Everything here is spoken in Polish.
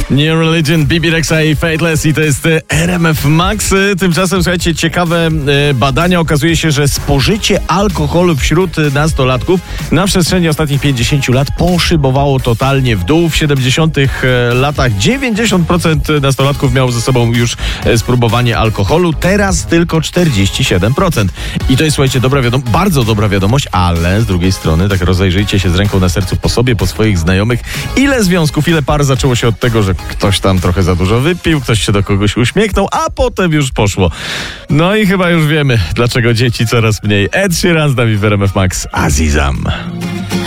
New Religion, Bibi Rexha i Faithless i to jest RMF Max. Tymczasem, słuchajcie, ciekawe badania. Okazuje się, że spożycie alkoholu wśród nastolatków na przestrzeni ostatnich 50 lat poszybowało totalnie w dół. W 70 latach 90% nastolatków miało ze sobą już spróbowanie alkoholu, teraz tylko 47%. I to jest, słuchajcie, bardzo dobra wiadomość, ale z drugiej strony tak rozejrzyjcie się z ręką na sercu po sobie, po swoich znajomych. Ile związków, ile par zaczęło się od tego, że ktoś tam trochę za dużo wypił, ktoś się do kogoś uśmiechnął, a potem już poszło. No i chyba już wiemy, dlaczego dzieci coraz mniej. Ed Sheeran z nami w RMF Max. Azizam.